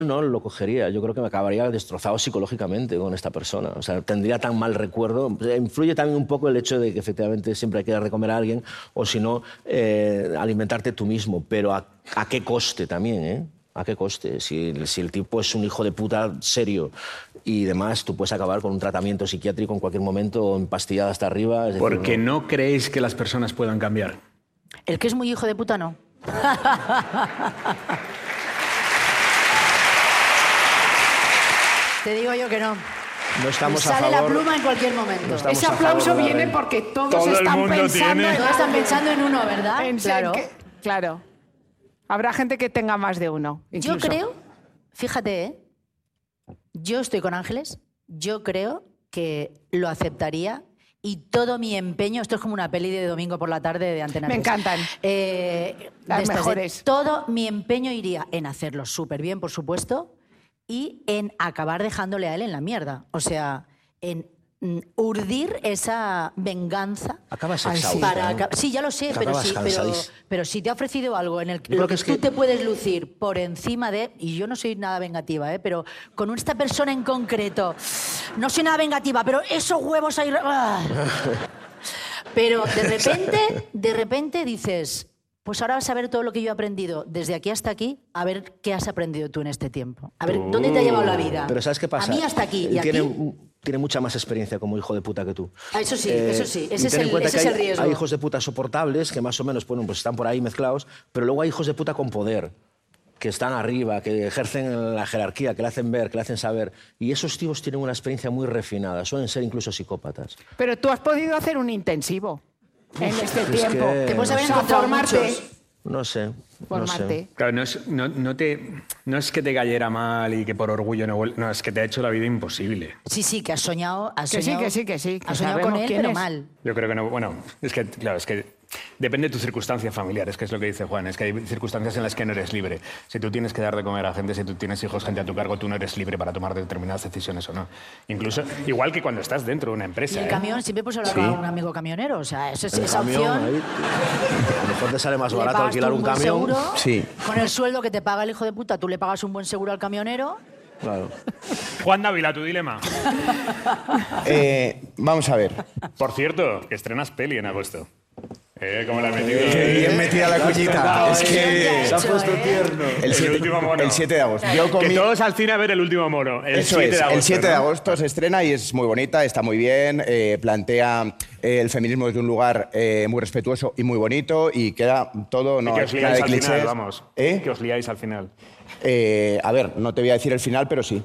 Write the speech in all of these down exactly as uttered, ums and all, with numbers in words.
no lo cogería. Yo creo que me acabaría destrozado psicológicamente con esta persona. O sea, tendría tan mal recuerdo. Influye también un poco el hecho de que efectivamente siempre hay que dar de comer a alguien o si no, eh, alimentarte tú mismo. Pero a, a qué coste también, ¿eh? ¿A qué coste? Si, si el tipo es un hijo de puta serio y demás, tú puedes acabar con un tratamiento psiquiátrico en cualquier momento o empastillado hasta arriba. Es decir, Porque no... no creéis que las personas puedan cambiar. El que es muy hijo de puta, no. Te digo yo que no. No estamos Me a sale favor... la pluma en cualquier momento. No estamos Ese a favor aplauso de la viene renta. porque todos Todo el están mundo pensando... tiene- en- Todos están pensando en uno, ¿verdad? en ser Claro. que- claro. Habrá gente que tenga más de uno, Yo incluso. creo, fíjate, ¿eh? Yo estoy con Ángeles, yo creo que lo aceptaría y todo mi empeño, esto es como una peli de domingo por la tarde de Antena Me tres. encantan. Eh, Las de estas de- mejores. todo mi empeño iría en hacerlo súper bien, por supuesto, y en acabar dejándole a él en la mierda. O sea, en mm, urdir esa venganza. Acabas Ay, sí. exhausto. Para ¿eh? aca- sí, ya lo sé, Te pero acabas sí, pero, cansadísimo. pero si te ha ofrecido algo en el creo lo que que es tú que- te puedes lucir por encima de, y yo no soy nada vengativa, ¿eh? Pero con esta persona en concreto, no soy nada vengativa, pero esos huevos ahí... ¡ah! Pero de repente, de repente dices, pues ahora vas a ver todo lo que yo he aprendido desde aquí hasta aquí, a ver qué has aprendido tú en este tiempo. A ver, ¿dónde te ha llevado la vida? Pero ¿sabes qué pasa? A mí hasta aquí. Él ¿Y a tiene, ti? un- tiene mucha más experiencia como hijo de puta que tú. Ah, eso sí, Eh, eso sí. y Ese es ten en el, cuenta ese que es hay, el riesgo. hay hijos de puta soportables que más o menos bueno, pues están por ahí mezclados, pero luego hay hijos de puta con poder, que están arriba, que ejercen la jerarquía, que le hacen ver, que le hacen saber. Y esos tíos tienen una experiencia muy refinada, suelen ser incluso psicópatas. Pero tú has podido hacer un intensivo en este es tiempo. que- Te puedes haber O sea, encontrado formarte. muchos. No sé, no Formarte. sé. Claro, no es, no, no te, no es que te cayera mal y que por orgullo no vuel- No, es que te ha hecho la vida imposible. Sí, sí, que has soñado, has Que sí, soñado, que sí, que sí, que has soñado con sabemos él, quién pero es. mal. Yo creo que no. Bueno, es que, claro, es que depende de tu circunstancia familiar, es que es lo que dice Juan, es que hay circunstancias en las que no eres libre. Si tú tienes que dar de comer a gente, si tú tienes hijos, gente a tu cargo, tú no eres libre para tomar determinadas decisiones o no. Incluso, igual que cuando estás dentro de una Y empresa. el ¿eh? camión, siempre puedes hablar Sí. con un amigo camionero, o sea, eso es, El esa camión, opción. ahí, a lo mejor te sale más le barato pagas alquilar tú un buen camión. seguro, Sí. con el sueldo que te paga el hijo de puta, tú le pagas un buen seguro al camionero. Claro. Juan Dávila, tu dilema. Eh, vamos a ver. Por cierto, que estrenas peli en agosto. Eh, ¿Cómo la has metido? Qué bien metida la cuñita. Es Bien que... hecho, ¿eh? El El siete último mono. el siete de agosto. Yo Que comí... todos al cine a ver el último mono. El Eso siete es, de agosto. el siete de ¿no? agosto se estrena y es muy bonita, está muy bien, eh, plantea eh, el feminismo desde un lugar eh, muy respetuoso y muy bonito y queda todo, Y no que os es nada liáis de al clichés. final, vamos. ¿Eh? Que os liáis al final. Eh, a ver, no te voy a decir el final, pero sí.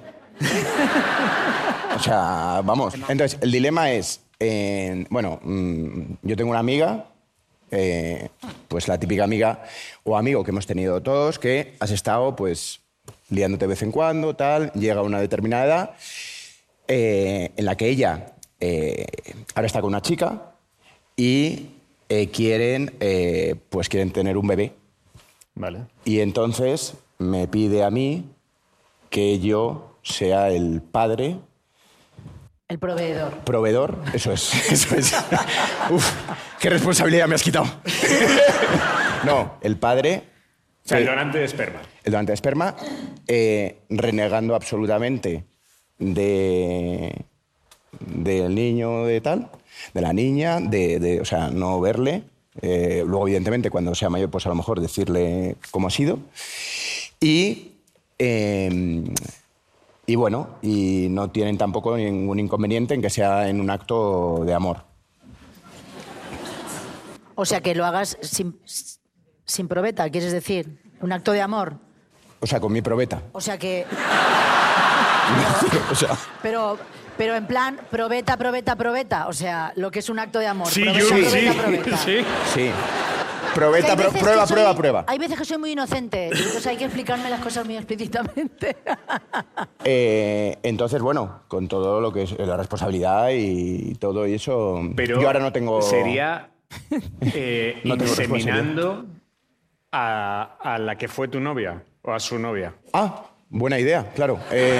O sea, vamos. Entonces, el dilema es, eh, bueno, mm, yo tengo una amiga, eh, pues la típica amiga o amigo que hemos tenido todos, que has estado, pues, liándote de vez en cuando, tal, llega a una determinada edad, eh, en la que ella eh, ahora está con una chica y eh, quieren, eh, pues, quieren tener un bebé. Vale. Y entonces me pide a mí que yo sea el padre, El proveedor. proveedor, eso es, eso es. Uf, qué responsabilidad me has quitado. No, el padre, O sea, el Sí. donante de esperma. el donante de esperma, eh, renegando absolutamente de del niño de tal, de la niña, de, de, o sea, no verle. Eh, luego, evidentemente, cuando sea mayor, pues a lo mejor decirle cómo ha sido. Y, eh, y bueno, y no tienen tampoco ningún inconveniente en que sea en un acto de amor. O sea, que lo hagas sin, sin probeta, ¿quieres decir? Un acto de amor. O sea, con mi probeta. O sea que... O sea, Pero, pero en plan, probeta, probeta, probeta. O sea, lo que es un acto de amor. Sí, probeta, yo, probeta, sí, probeta. sí. sí. Que Probeta, hay pro- veces prueba, que soy- prueba, prueba. Hay veces que soy muy inocente, entonces hay que explicarme las cosas muy explícitamente. Eh, entonces, bueno, con todo lo que es la responsabilidad y todo y eso, Pero yo ahora no tengo... sería eh, No tengo inseminando a, a la que fue tu novia o a su novia. Ah, buena idea, claro. Eh,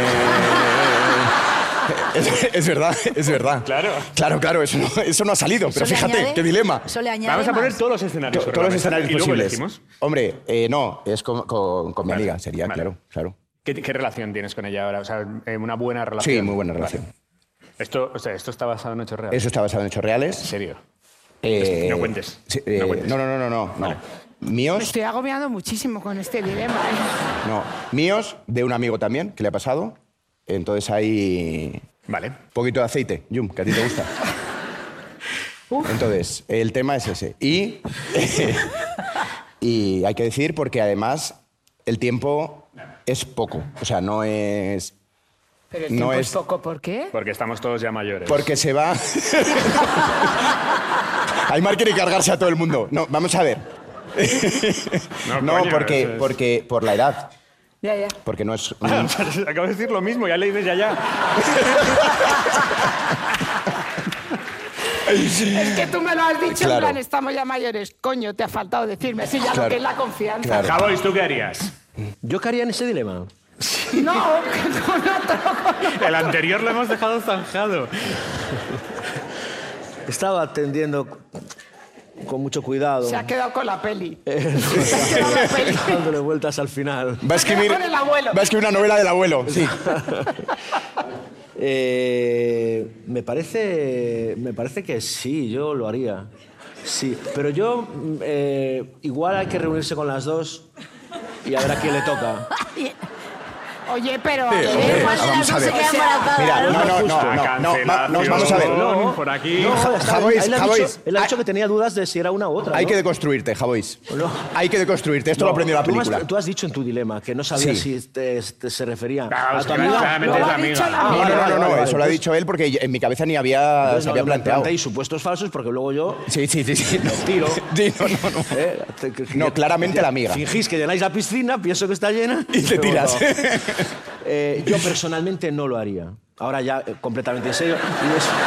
es, es verdad, es verdad. Claro. Claro, claro, eso no, eso no ha salido, pero Eso le fíjate, añade- qué dilema. Eso le añade Vamos a poner más. todos los escenarios. To- sobre todos la los mesa escenarios y luego posibles. elegimos. Hombre, eh, no, es con, con- con mi Vale, amiga, sería, vale. claro, claro. ¿Qué, qué relación tienes con ella ahora? O sea, eh, una buena relación. Sí, muy buena relación. Vale. Esto, o sea, ¿esto está basado en hechos reales? Eso está basado en hechos reales. ¿En serio? Eh, No cuentes. sí, eh, No cuentes. no, no, no, no, no, no. Vale. Me Míos, estoy agobiando muchísimo con este dilema. ¿eh? no. Míos, de un amigo también, que le ha pasado. Entonces hay Vale. un poquito de aceite, Yum, que a ti te gusta. Entonces, el tema es ese. Y, y hay que decir, porque además el tiempo es poco. O sea, no es... Pero el No tiempo es es- poco, ¿por qué? Porque estamos todos ya mayores. Porque se va... Aymar quiere cargarse a todo el mundo. No, vamos a ver. No, No, coño, porque, eso es- porque por la edad. Ya, ya. Porque no es... Acabo de decir lo mismo, ya le dices ya ya. Es que tú me lo has dicho, Claro. en plan, estamos ya mayores. Coño, te ha faltado decirme así ya lo Claro. que es la confianza. Claro. Javois, ¿tú qué harías? ¿Yo qué haría en ese dilema? No, que con otro. El anterior lo hemos dejado zanjado. Estaba atendiendo con mucho cuidado, Se ha quedado con la peli. eh, Se ha quedado la peli. dándole vueltas al final. Va a escribir, Con el abuelo. va a escribir una novela del abuelo, sí. Eh, me parece, me parece que sí, yo lo haría. Sí, pero yo mm, eh, igual hay que reunirse con las dos y a ver a quién le toca. Oye, pero... Sí, a ver, hombre, igual de vamos las a dos se ver. queda embarazada, Mira, ¿no? no, no, no, La no, no, va- no, vamos a ver. cancelación por aquí. No, joder, está- Javois, él, ha Javois. dicho, él ha dicho que tenía dudas de si era una u otra. Hay ¿no? que deconstruirte, Javois. No. Hay que deconstruirte. Esto No, lo aprendió la tú has- película. Tú has dicho en tu dilema que no sabías Sí. si te, te- se refería Claro, a es tu que amiga. claramente lo es ha la dicho amiga. la No, amiga. no, no, no, vale, no, vale, eso lo ha entonces- dicho él porque en mi cabeza ni había, Entonces, se no, había no me planteado. planteéis supuestos falsos porque luego yo... Sí, sí, sí, sí. No. Tiro. Sí, no, no, no. eh, te- que- No, que- claramente que- la amiga. Fingís que llenáis la piscina, pienso que está llena... Y te pero tiras. no. Eh, yo personalmente no lo haría. Ahora ya eh, completamente en serio. Y es-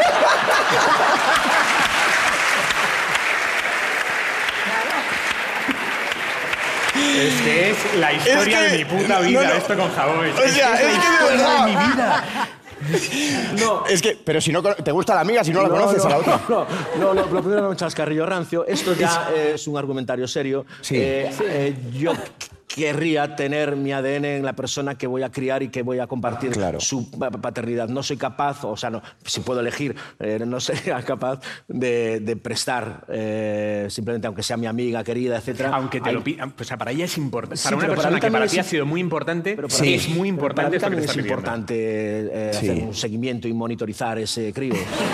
Es que es la historia Es que- de mi puta no, vida, no. esto con Javois. O sea, es que de verdad. mi vida. No. Es que, pero si no cono- te gusta la amiga, si no la conoces a la otra. No, no, no, lo primero era un chascarrillo rancio. Esto ya es un argumentario serio. Sí. Eh, eh, yo querría tener mi A D N en la persona que voy a criar y que voy a compartir Claro. su pa- paternidad. No soy capaz, o sea, no, si puedo elegir, eh, no sería capaz de, de prestar, eh, simplemente aunque sea mi amiga querida, etcétera. Aunque te Hay- lo pida. O sea, para ella es importante. Sí, Para una pero para persona mí que para también ti ha es- sido muy importante, Pero Sí. es muy pero importante para mí esto que también te es está pidiendo. importante eh, Sí. hacer un seguimiento y monitorizar ese crío.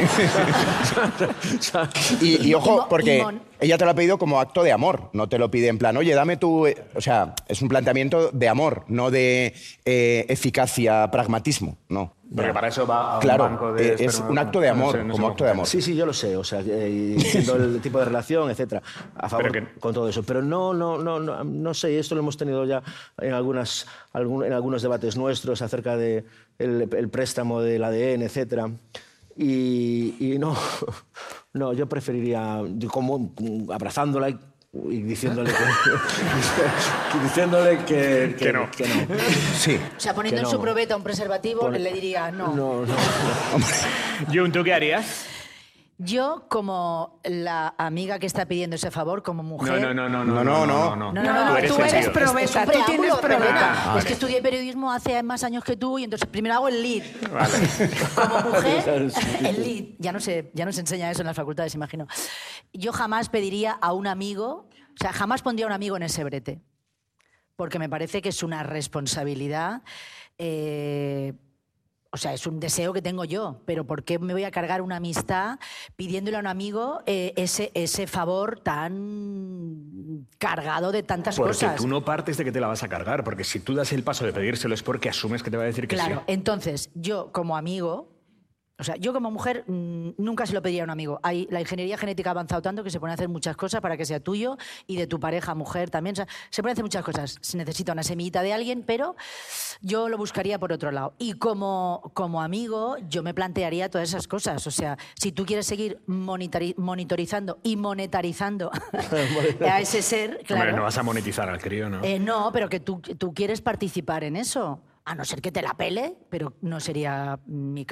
Y, y ojo, Y mo- porque y mon- ella te lo ha pedido como acto de amor. No te lo pide en plan, oye, dame tu... eh, O sea, es un planteamiento de amor, no de eh, eficacia, pragmatismo. No. Porque para eso va a Claro, un banco de eh, es esperma. un acto de No amor, sé, no sé como cómo acto de amor. Sí, sí, yo lo sé, o sea, eh, y siendo el tipo de relación, etcétera, a favor Pero que- con todo eso. Pero no, no, no, no, no sé, esto lo hemos tenido ya en, algunas, algún- en algunos debates nuestros acerca de el, el préstamo del A D N, etcétera. Y, y no, no, yo preferiría, como abrazándola y, y diciéndole que, diciéndole que, Que no. que no. Sí. O sea, poniendo Que en no. su probeta un preservativo, Pone- le diría no. No, no. Jun, ¿tú qué harías? Yo, como la amiga que está pidiendo ese favor, como mujer... No, no, no, No, no, no, no. No, no, no, Tú eres tú eres sentido. pro- Es- es probeta, un tú preámbulo, tienes probeta. perdona. Ah, Es que estudié periodismo hace más años que tú y entonces primero hago el lead. Vale. Como mujer, el lead. Ya no, se, ya no se enseña eso en las facultades, imagino. Yo jamás pediría a un amigo, o sea, jamás pondría a un amigo en ese brete. Porque me parece que es una responsabilidad... eh, o sea, es un deseo que tengo yo, pero ¿por qué me voy a cargar una amistad pidiéndole a un amigo eh, ese, ese favor tan cargado de tantas Porque cosas? tú no partes de que te la vas a cargar, porque si tú das el paso de pedírselo es porque asumes que te va a decir que Claro, sí. entonces yo como amigo, o sea, yo como mujer mm, nunca se lo pediría a un amigo. Hay, la ingeniería genética ha avanzado tanto que se pueden hacer muchas cosas para que sea tuyo y de tu pareja, mujer también. O sea, se pueden hacer muchas cosas. Se necesita una semillita de alguien, pero yo lo buscaría por otro lado. Y como, como amigo, yo me plantearía todas esas cosas. O sea, si tú quieres seguir monitori- monitorizando y monetarizando a ese ser, claro. Hombre, no vas a monetizar al crío, ¿no? Eh, no, pero que tú, tú quieres participar en eso. A no ser que te la pele, pero no sería mi caso.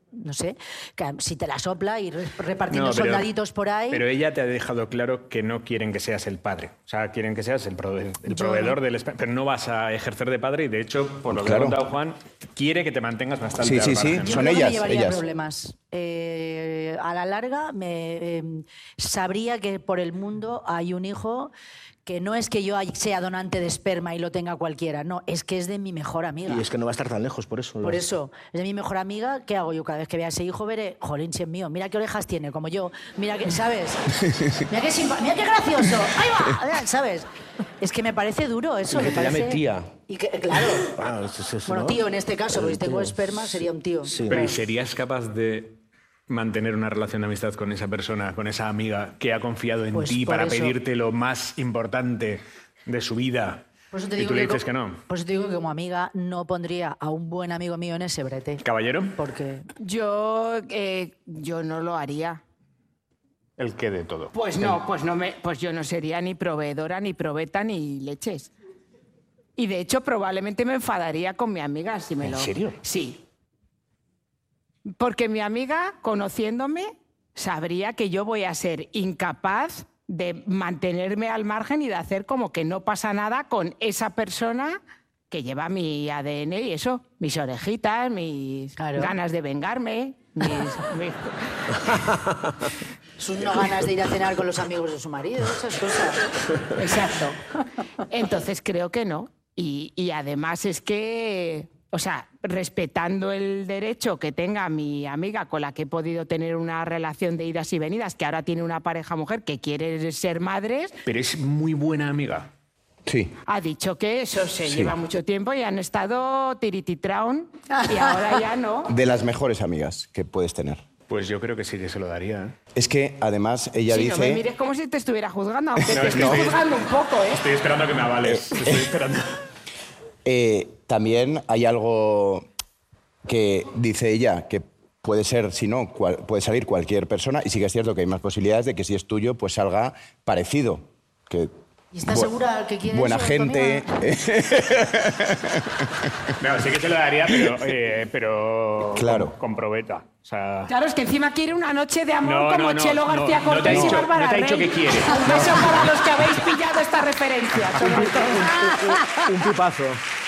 no sé, que si te la sopla y repartiendo No, pero- soldaditos por ahí. Pero ella te ha dejado claro que no quieren que seas el padre. O sea, quieren que seas el, prove- el Yo proveedor no. del esp- pero no vas a ejercer de padre y, de hecho, por lo que Claro. ha contado Juan, quiere que te mantengas bastante Sí, al sí, sí. margen, ¿no? Yo Son creo que ellas, me llevaría ellas. problemas. Eh, a la larga me eh, sabría que por el mundo hay un hijo que no es que yo sea donante de esperma y lo tenga cualquiera, no, es que es de mi mejor amiga. Y es que no va a estar tan lejos, por eso. Por eso, es de mi mejor amiga, ¿qué hago yo? Cada vez que vea a ese hijo veré, jolín, si es mío, mira qué orejas tiene, como yo, mira que, ¿sabes? Mira qué, simpa- mira qué gracioso, ahí va, ¿sabes? Es que me parece duro eso. Y que me te llame parece- tía. Y que, claro. Ah, es- es- es- Bueno, ¿no? tío en este caso, porque si tengo Tío. esperma sería un tío. Sí. Pero ¿y serías capaz de mantener una relación de amistad con esa persona, con esa amiga que ha confiado en Pues ti por para eso- pedirte lo más importante de su vida? Por eso te y digo tú le que dices co- que no. Por eso te digo que como amiga no pondría a un buen amigo mío en ese brete. ¿Caballero? Porque Yo, eh, yo no lo haría. ¿El qué de todo? Pues no, pues no me, pues yo no sería ni proveedora, ni probeta, ni leches. Y de hecho probablemente me enfadaría con mi amiga si me ¿En lo. serio? Sí. Porque mi amiga, conociéndome, sabría que yo voy a ser incapaz de mantenerme al margen y de hacer como que no pasa nada con esa persona que lleva mi A D N y eso, mis orejitas, mis Claro. ganas de vengarme, mis- mis- sus no ganas de ir a cenar con los amigos de su marido, esas cosas. Exacto. Entonces creo que no. Y, y además es que, o sea, respetando el derecho que tenga mi amiga con la que he podido tener una relación de idas y venidas, que ahora tiene una pareja mujer que quiere ser madres, Pero es muy buena amiga. Sí. ha dicho que eso se Sí. lleva mucho tiempo y han estado tirititraun y ahora ya no. De las mejores amigas que puedes tener. Pues yo creo que sí que se lo daría. ¿eh? Es que, además, ella Sí, dice... no me mires como si te estuviera juzgando, aunque No, te es que estoy estoy- juzgando un poco, ¿eh? Estoy esperando a que me avales. Estoy esperando. Eh, también hay algo que dice ella, que puede ser, si no, cual- puede salir cualquier persona, y sí que es cierto que hay más posibilidades de que si es tuyo, pues salga parecido. Que, ¿Y estás bu- segura que quieres Buena eso, gente. No, sí que se lo daría, pero, eh, pero Claro. con, con probeta. O sea, Claro, es que encima quiere una noche de amor No, como no, no, Chelo no, García no te ha Cortés y dicho- Bárbara no te ha dicho Rey. que quiere. Un beso para los que habéis pillado esta referencia. sobre todo. Un pipazo.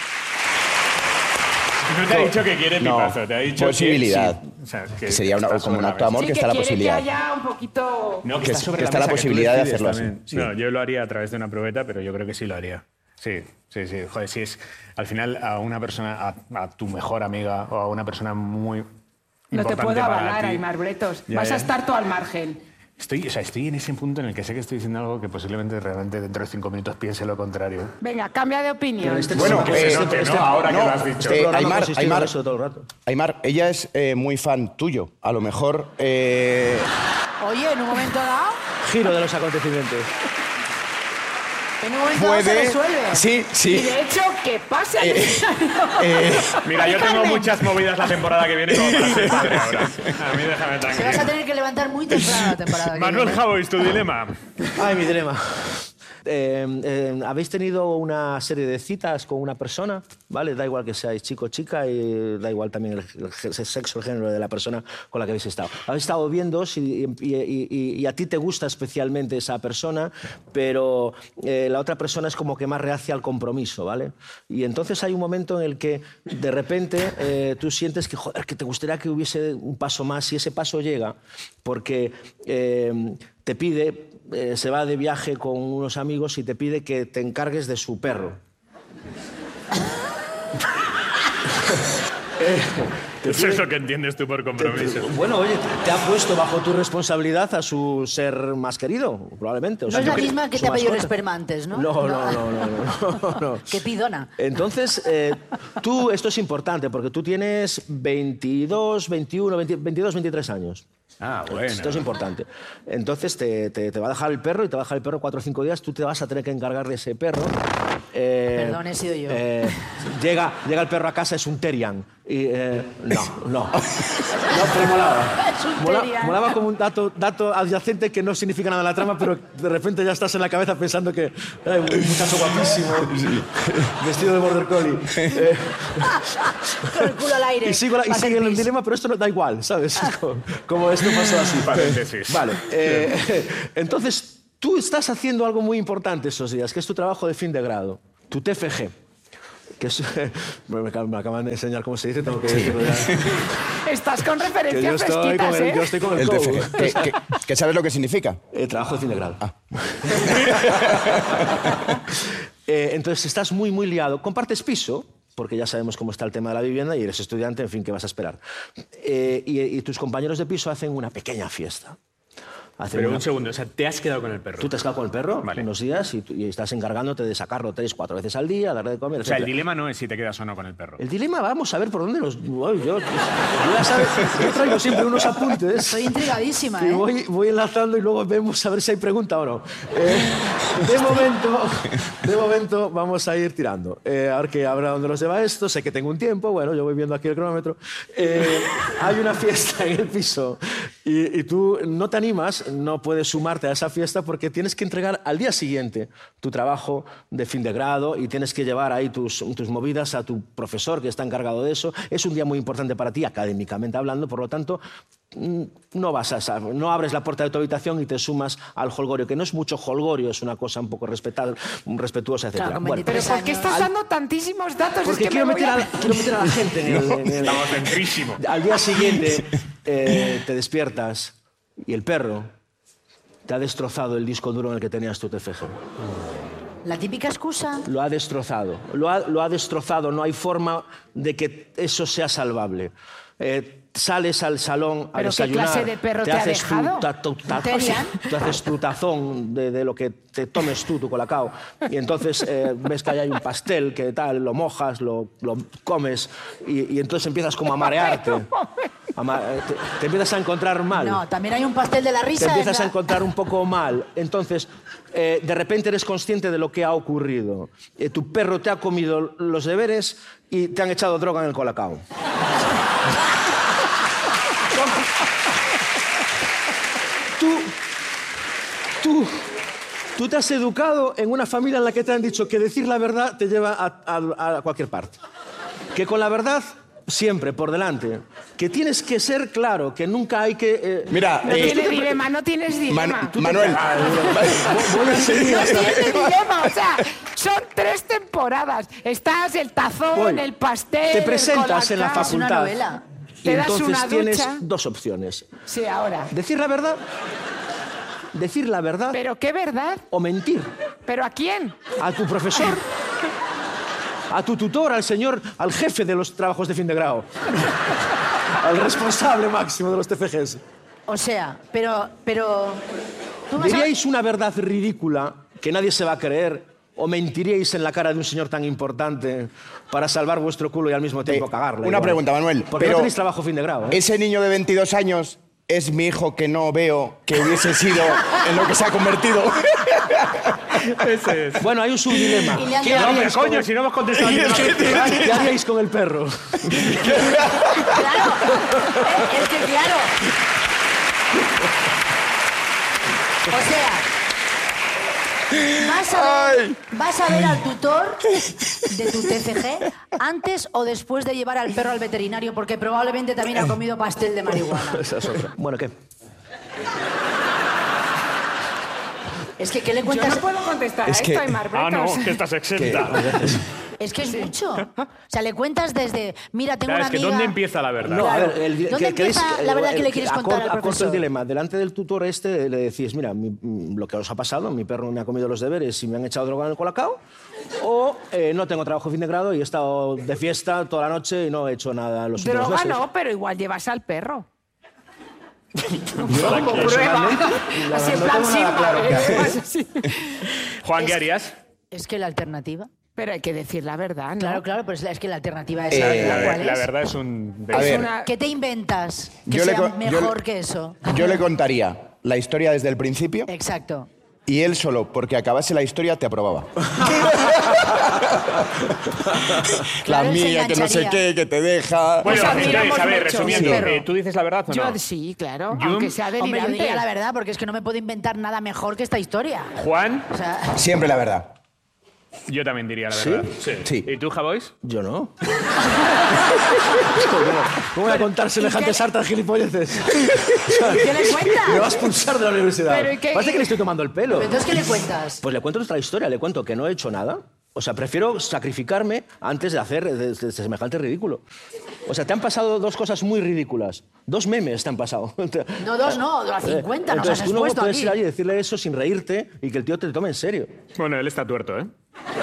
no te ha dicho que quiere No, pipazo, te ha dicho posibilidad. que sí. O sea, que Que sería una- está como un sobre la acto de amor. mesa. que Sí, está la quiere posibilidad. que haya un poquito... No, que, que está es- sobre que la está la mesa, que tú posibilidad de decides hacerlo así, también. sí. No, yo lo haría a través de una probeta, pero yo creo que sí lo haría. Sí, sí, sí. Joder, si es al final a una persona, a, a tu mejor amiga o a una persona muy No te importante puedo para avalar, ti. Aymar Bretos. Ya, Vas ya. a estar tú al margen. Estoy, o sea, estoy en ese punto en el que sé que estoy diciendo algo que posiblemente realmente dentro de cinco minutos piense lo contrario. Venga, cambia de opinión. Bueno, que se eh, note, este- ¿no? Ahora que no, lo has dicho. eh, El programa Aymar, consistió en Aymar, eso todo el rato. Aymar, ella es eh, muy fan tuyo. A lo mejor... eh, Oye, en un momento dado, Giro de los acontecimientos. en un momento dado se puede... resuelve. Sí, Y sí. de hecho, ¿qué pasa? Eh, Mira, yo tengo muchas movidas la temporada que viene como para ser padre ahora. A mí déjame Te vas a tranquilo. tener que levantar muy temprano la temporada. que Manuel viene. Javois, tu dilema. Ay, mi dilema. Eh, eh, ¿Habéis tenido una serie de citas con una persona? ¿Vale? Da igual que seáis chico o chica y da igual también el, el ge- el sexo, el género de la persona con la que habéis estado. Habéis estado viendo si, y, y- y- y a ti te gusta especialmente esa persona, pero eh, la otra persona es como que más reacia al compromiso, ¿vale? Y entonces hay un momento en el que de repente eh, tú sientes que, joder, que te gustaría que hubiese un paso más y ese paso llega porque eh, te pide, eh, se va de viaje con unos amigos y te pide que te encargues de su perro. Eso es lo que entiendes tú por compromiso. Bueno, oye, te ha puesto bajo tu responsabilidad a su ser más querido, probablemente. O No sea, es la yo cre- misma que su te ha pedido el mascota. esperma antes, ¿no? No, no, no, no, no, no, no. Qué pidona. Entonces, eh, tú, esto es importante, porque tú tienes veintidós, veintiuno, veinte, veintidós, veintitrés años. Ah, bueno. Esto es importante. Entonces te, te- te va a dejar el perro y te va a dejar el perro cuatro o cinco días. Tú te vas a tener que encargar de ese perro Eh, Perdón, he sido yo. eh, llega, llega el perro a casa, es un Terian. Y, eh, no, no. No, pero molaba. Es un Mola- Terian. molaba como un dato, dato adyacente que no significa nada en la trama, pero de repente ya estás en la cabeza pensando que hay un muchacho guapísimo, vestido de border collie. Eh, Con el culo al aire. y sigo la- y Va a ser sigue el pis. dilema, pero esto no da igual, ¿sabes? Como, como esto pasó así. Paréntesis. Vale. eh, entonces, tú estás haciendo algo muy importante esos días, que es tu trabajo de fin de grado, tu T F G. Que es, bueno, me acaban- me acaban de enseñar cómo se dice, tengo que decirlo ya. Estás con Que yo referencias estoy con fresquitas, el, ¿eh? yo estoy con el, El cow. T F G. ¿Qué, qué- qué sabes lo que significa? Eh, trabajo de fin de grado. Eh, entonces, estás muy, muy liado. Compartes piso, porque ya sabemos cómo está el tema de la vivienda y eres estudiante, en fin, ¿qué vas a esperar? Eh, y, y tus compañeros de piso hacen una pequeña fiesta. Hacen Pero una- un segundo, o sea, te has quedado con el perro. Tú te has quedado con el perro Vale. unos días y, tú- y estás encargándote de sacarlo tres, cuatro veces al día, darle de comer, O sea, el etcétera. dilema no es si te quedas o no con el perro. El dilema, vamos a ver por dónde nos... Uy, yo, yo ya sabes, yo traigo siempre unos apuntes. Estoy intrigadísima, Y ¿eh? voy, voy enlazando y luego vemos a ver si hay pregunta o no. Eh, de, momento, de momento vamos a ir tirando. Eh, a ver que habrá dónde nos lleva esto. Sé que tengo un tiempo. Bueno, yo voy viendo aquí el cronómetro. Eh, hay una fiesta en el piso y, y tú no te animas, no puedes sumarte a esa fiesta porque tienes que entregar al día siguiente tu trabajo de fin de grado y tienes que llevar ahí tus, tus movidas a tu profesor que está encargado de eso. Es un día muy importante para ti, académicamente hablando, por lo tanto, mm, no vas a esa- no abres la puerta de tu habitación y te sumas al holgorio, que no es mucho holgorio, es una cosa un poco respetada, respetuosa, etcétera. Claro, con Bueno, veintitrés ¿Pero por qué años. estás dando tantísimos datos? porque es que quiero, me voy meter a... a, quiero meter a la gente en el... en el- Estamos dentrísimo. al día siguiente eh, te despiertas y el perro te ha destrozado el disco duro en el que tenías tu T F G. La típica excusa. Lo ha destrozado. Lo ha, lo ha destrozado. No hay forma de que eso sea salvable. Eh, sales al salón a ¿Pero qué desayunar. clase de perro te ha haces tu dejado? ta- tu ta- Terian. tú haces tu tazón de, de lo que te tomes tú, tu colacao. Y entonces eh, ves que ahí hay un pastel, que tal, lo mojas, lo, lo comes y, y entonces empiezas como a marearte. A ma- eh, te, te empiezas a encontrar mal. No, también hay un pastel de la Te risa. empiezas en a la- encontrar un poco mal. Entonces, eh, de repente eres consciente de lo que ha ocurrido. Eh, tu perro te ha comido los deberes y te han echado droga en el colacao. tú, tú, tú te has educado en una familia en la que te han dicho que decir la verdad te lleva a, a- a cualquier parte. Que con la verdad siempre por delante. Que tienes que ser claro, que nunca hay que... eh, Mira, No eh, tiene dilema, no tienes dilema. Manu- Manuel. voy a seguir. No tiene dilema, o sea, son tres temporadas. Estás el tazón, Voy. el pastel, Te presentas el en la colacao. Es una facultad. novela. Y Te das entonces una tienes ducha. dos opciones. Sí, ahora. Decir la verdad, decir la verdad ¿Pero qué verdad? o mentir. ¿Pero a quién? A tu profesor, a tu tutor, al señor, al jefe de los trabajos de fin de grado, al responsable máximo de los T F Gs. O sea, pero... pero tú vas a- ¿Diríais una verdad ridícula que nadie se va a creer o mentiríais en la cara de un señor tan importante para salvar vuestro culo y al mismo tiempo Eh, cagarla? una igual? pregunta, Manuel, Porque pero- no tenéis trabajo fin de grado, ¿eh? ese niño de veintidós años es mi hijo que no veo que hubiese sido en lo que se ha convertido. Ese es. Bueno, hay un subdilema. Y le han ¿Qué dado- No, pero haríais con coño, el- si no hemos contestado ni una vez. ¿Qué haríais con el perro? Claro, es que claro. O sea, vas a, ver, vas a ver al tutor de tu T F G antes o después de llevar al perro al veterinario, porque probablemente también ha comido pastel de marihuana. Esa es otra. Bueno, ¿qué? Es que, ¿qué le Yo cuentas? no puedo contestar Es a que- esto, Aymar Ah, no, Bretos. que estás exenta. Es que es mucho. O sea, le cuentas desde, mira, tengo Claro, una es que amiga... ¿dónde empieza la verdad? No, a Claro. ver, el, ¿Dónde que- queréis- empieza la verdad que el- le quieres acor- contar al acorto profesor? el dilema. Delante del tutor este le decís, mira, mi- mm, lo que os ha pasado, mi perro me ha comido los deberes y me han echado droga en el colacao, o eh, no tengo trabajo fin de grado y he estado de fiesta toda la noche y no he hecho nada en los últimos Droga meses. no, pero igual llevas al perro. Yo, Como prueba. personalmente, la Así en verdad, plan no tengo nada Simba, claro ¿eh? que hacer. Llevas así. Juan, ¿qué harías? Es que la alternativa... Pero hay que decir la verdad, ¿no? Claro, claro, pero es la- es que la alternativa es... Eh, La, ¿cuál ver- es? la verdad es un... A ver, Una- ¿Qué te inventas que Yo le sea co- yo mejor le- que eso? yo le contaría la historia desde el principio. Exacto. y él solo porque acabase la historia te aprobaba. La Claro, él se mía, que no sé engancharía. qué, que te deja... Bueno, Pues admiramos entonces, a ver, mucho, resumiendo, sí. eh, ¿tú dices la verdad o no? Yo sí, claro, Yo- aunque sea Hombre, yo delirante. diría la verdad, porque es que no me puedo inventar nada mejor que esta historia. Juan, O sea, Siempre la verdad. yo también diría la ¿Sí? verdad. Sí. ¿Y tú, Javois? Yo no. ¿Cómo voy a contar semejantes hartas gilipolleces? ¿qué le cuentas? Me vas a expulsar de la universidad. Pero, ¿y qué- Parece que le estoy tomando el pelo. Pero entonces, ¿qué le cuentas? Pues le cuento nuestra historia, le cuento que no he hecho nada. O sea, prefiero sacrificarme antes de hacer de, de- de semejante ridículo. O sea, te han pasado dos cosas muy ridículas. Dos memes te han pasado. No, dos, no, a cincuenta nos Entonces has tú no expuesto puedes aquí. ir allí y decirle eso sin reírte y que el tío te tome en serio. Bueno, él está tuerto, ¿eh?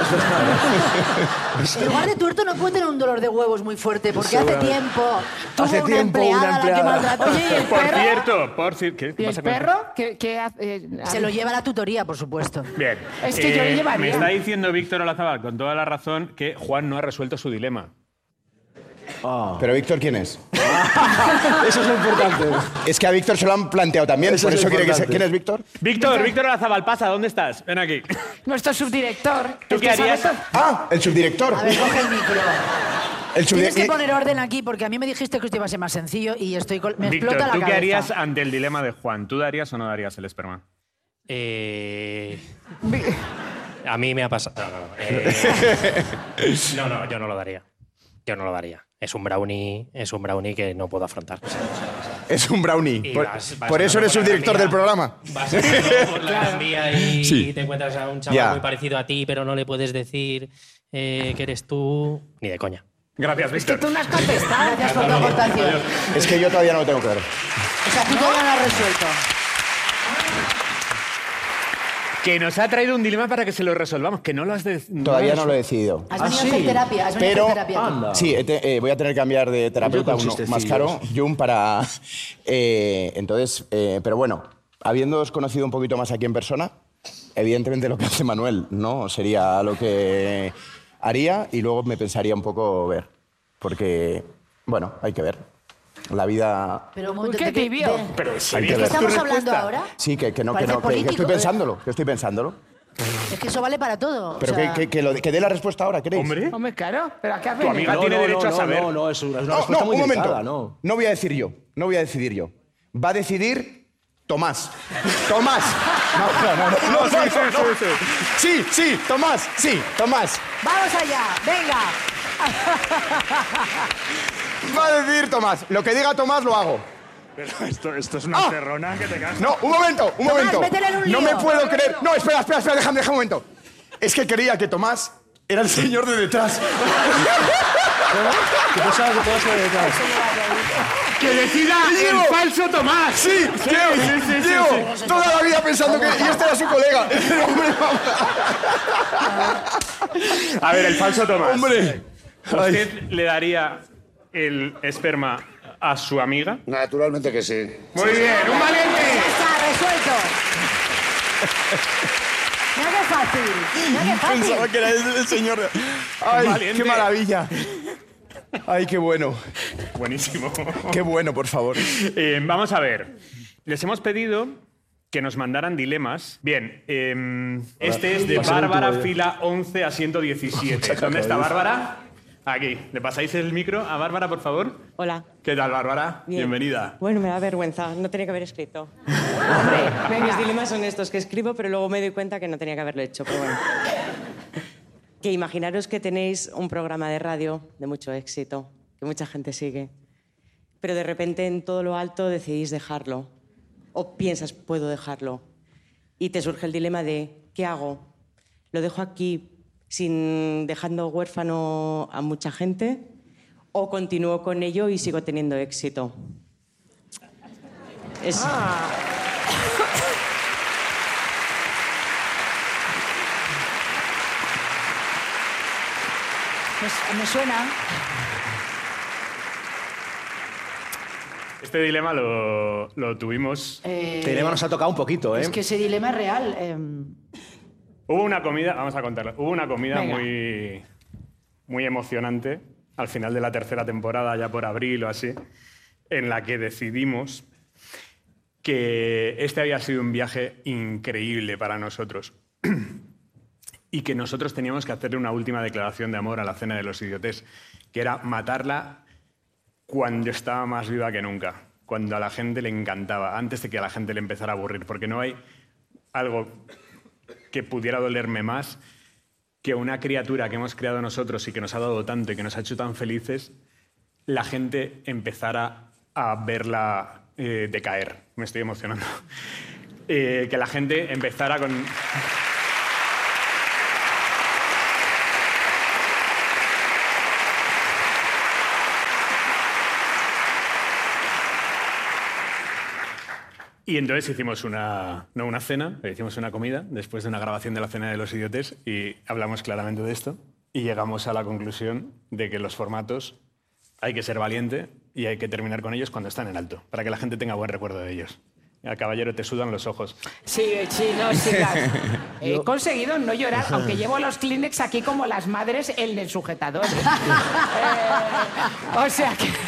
En lugar de tuerto no puede tener un dolor de huevos muy fuerte, porque hace tiempo tuvo Hace una, tiempo empleada una a la que empleada. maltrató. Oye, ¿y el Por perro? cierto, por cierto... ¿Qué ¿Y el pasa con el perro? ¿Qué, qué hace? Eh, Se lo lleva a la tutoría, por supuesto. Bien. Es que yo le llevaría. Me está diciendo Víctor Olazábal, con toda la razón, que Juan no ha resuelto su dilema. Pero Víctor, ¿quién es? Eso es lo importante. Es que a Víctor se lo han planteado también, Eso por es eso quiere que se... importante. ¿Quién es Víctor? Víctor, Víctor Olazábal, pasa, ¿dónde estás? Ven aquí. Nuestro subdirector. ¿Tú el qué que sabe harías? todo. Ah, el subdirector. A ver, coge el micro. El Tienes que subdirector. poner orden aquí, porque a mí me dijiste que esto iba a ser más sencillo y estoy col- me Víctor, explota la ¿tú cabeza. qué harías ante el dilema de Juan? ¿Tú darías o no darías el esperma? Eh, a mí me ha pasado. No, no, no. Eh, no, no, yo no lo daría. Yo no lo daría. Es un brownie, es un brownie que no puedo afrontar. Es un brownie. Y Por, vas- vas por eso andando eres por la subdirector Gran del Vía. programa. Vas andando por la Gran Vía y, Sí. y te encuentras a un chaval Ya. muy parecido a ti, pero no le puedes decir eh, que eres tú. Ni de coña. Gracias, Es que Víctor. tú no has contestado. Gracias por tu aportación. Es que yo todavía no lo tengo claro. O sea, tú todavía no lo has resuelto. Que nos ha traído un dilema para que se lo resolvamos, que no lo has de... Todavía no lo he he decidido. Has ¿Ah, venido sí? a hacer terapia. Has venido Pero- a hacer terapia. tú. Anda. Sí, he te- eh, voy a tener que cambiar de terapeuta, Yo con uno más chistecillos. caro, Jun, para... eh, entonces, eh, pero bueno, habiéndoos conocido un poquito más aquí en persona, evidentemente lo que hace Manuel no sería lo que haría y luego me pensaría un poco ver, porque, bueno, hay que ver. La vida... Pero un Uy, momento, qué ¿de qué- tibio. de- Pero ¿De ¿sabías qué tu estamos hablando respuesta? ahora? Sí, que, que no, que Parece no, que- que político, estoy ¿eh? pensándolo, que estoy pensándolo. Es que eso vale para todo. Pero o sea, que, que- que lo de- que dé la respuesta ahora, ¿queréis? Hombre, Hombre, claro. ¿Pero a qué has Tu amiga venido? tiene no, derecho no, a no, saber. No, no, es una, es una No, respuesta no, muy un momento. delicada, no. No voy a decir yo, no voy a decidir yo. Va a decidir Tomás. Tomás. No, no, no, no, no, no, no, no. Sí, sí, Tomás, sí, Tomás. ¡Vamos allá! ¡Venga! Va a decidir Tomás. Lo que diga Tomás lo hago. pero esto, esto es una Ah. cerrona que te cagas. No, un momento, un Tomás, momento. métele en un No lío. me puedo creer. No, espera, espera, espera, déjame, déjame un momento. Es que creía que Tomás era el señor de detrás. ¿Qué pensabas que todo de detrás? ¡Que decida Diego. el falso Tomás! Sí, Diego, sí, sí, sí, Diego, sí. toda la vida pensando que... Y este era su colega. Hombre, A ver, el falso Tomás. hombre. ¿Usted le daría el esperma a su amiga? Naturalmente que sí. Muy bien, un valiente. ¡Está resuelto! Mira qué fácil. Mira qué fácil. Pensaba que era el, el señor. Ay, Valiente. qué maravilla. Ay, qué bueno. Buenísimo. Qué bueno, por favor. Eh, vamos a ver. Les hemos pedido que nos mandaran dilemas. Bien, eh, este es de Va a ser el Bárbara, tuyo. fila once a ciento diecisiete. ¿Dónde está Bárbara? Aquí. ¿Le pasáis el micro a Bárbara, por favor? Hola. ¿Qué tal, Bárbara? Bien. Bienvenida. Bueno, me da vergüenza, no tenía que haber escrito. Hombre, mis dilemas son estos, que escribo, pero luego me doy cuenta que no tenía que haberlo hecho, pero bueno. Que imaginaros que tenéis un programa de radio de mucho éxito, que mucha gente sigue, pero de repente en todo lo alto decidís dejarlo, o piensas, puedo dejarlo, y te surge el dilema de, ¿qué hago? ¿Lo dejo aquí sin dejando huérfano a mucha gente? ¿O continúo con ello y sigo teniendo éxito? Es... Pues, me suena. Este dilema lo, lo tuvimos. Eh, Este dilema nos ha tocado un poquito, ¿eh? Es que ese dilema es real. eh, Hubo una comida, vamos a contarlo, hubo una comida Venga. muy, muy emocionante al final de la tercera temporada, ya por abril o así, en la que decidimos que este había sido un viaje increíble para nosotros y que nosotros teníamos que hacerle una última declaración de amor a la Cena de los Idiotes, que era matarla cuando estaba más viva que nunca, cuando a la gente le encantaba, antes de que a la gente le empezara a aburrir, porque no hay algo que pudiera dolerme más que una criatura que hemos creado nosotros y que nos ha dado tanto y que nos ha hecho tan felices, la gente empezara a verla eh, decaer. Me estoy emocionando. Eh, que la gente empezara con... Y entonces hicimos una, no una cena, hicimos una comida después de una grabación de la Cena de los Idiotes y hablamos claramente de esto y llegamos a la conclusión de que los formatos hay que ser valiente y hay que terminar con ellos cuando están en alto, para que la gente tenga buen recuerdo de ellos. Al caballero te sudan los ojos. Sí, sí, no, chicas. He conseguido no llorar, aunque llevo los Kleenex aquí como las madres en el sujetador. eh, o sea que...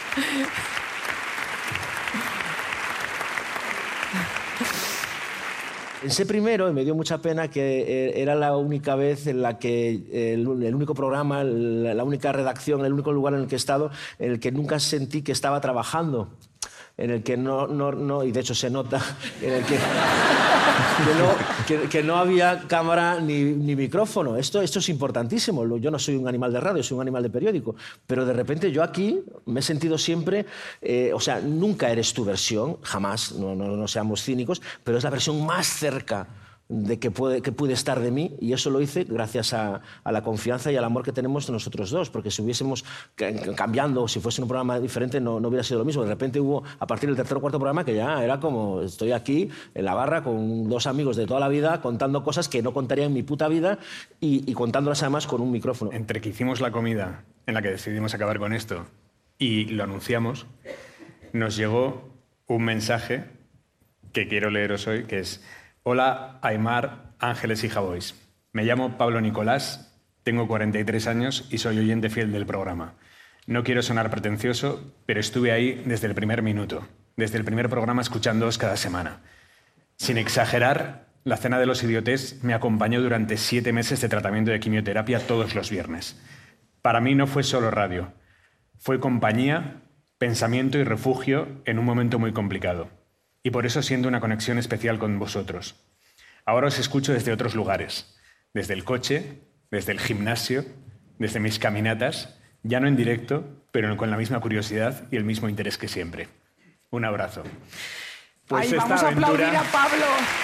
Pensé primero, y me dio mucha pena, que era la única vez en la que el, el único programa, la, la única redacción, el único lugar en el que he estado, en el que nunca sentí que estaba trabajando, en el que no, no, no y de hecho se nota, en el que, que, no, que, que no había cámara ni, ni micrófono. Esto, esto es importantísimo. Yo no soy un animal de radio, soy un animal de periódico, pero de repente yo aquí me he sentido siempre, eh, o sea, nunca eres tu versión, jamás, no, no, no seamos cínicos, pero es la versión más cerca de que puede, que pude estar de mí, y eso lo hice gracias a, a la confianza y al amor que tenemos nosotros dos, porque si hubiésemos cambiando, o si fuese un programa diferente, no, no hubiera sido lo mismo. De repente hubo, a partir del tercer o cuarto programa, que ya era como, estoy aquí en la barra con dos amigos de toda la vida contando cosas que no contaría en mi puta vida y, y contándolas además con un micrófono. Entre que hicimos la comida en la que decidimos acabar con esto y lo anunciamos, nos llegó un mensaje que quiero leeros hoy, que es: hola, Aimar, Ángeles y Javois. Me llamo Pablo Nicolás, tengo cuarenta y tres años y soy oyente fiel del programa. No quiero sonar pretencioso, pero estuve ahí desde el primer minuto, desde el primer programa escuchándoos cada semana. Sin exagerar, la Cena de los Idiotes me acompañó durante siete meses de tratamiento de quimioterapia todos los viernes. Para mí no fue solo radio, fue compañía, pensamiento y refugio en un momento muy complicado. Y por eso siento una conexión especial con vosotros. Ahora os escucho desde otros lugares, desde el coche, desde el gimnasio, desde mis caminatas, ya no en directo, pero con la misma curiosidad y el mismo interés que siempre. Un abrazo. Pues Ay, vamos a aventura... aplaudir a Pablo.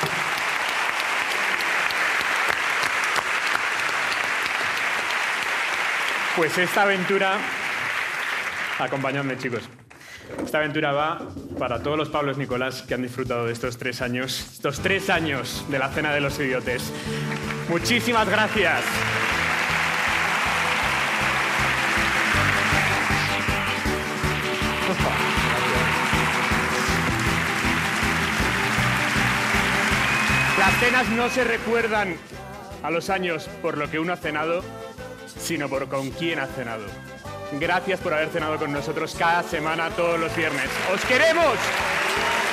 Pues esta aventura... Acompañadme, chicos. Esta aventura va para todos los Pablos Nicolás que han disfrutado de estos tres años, estos tres años de la Cena de los Idiotes. Muchísimas gracias. Las cenas no se recuerdan a los años por lo que uno ha cenado, sino por con quién ha cenado. Gracias por haber cenado con nosotros cada semana, todos los viernes. ¡Os queremos!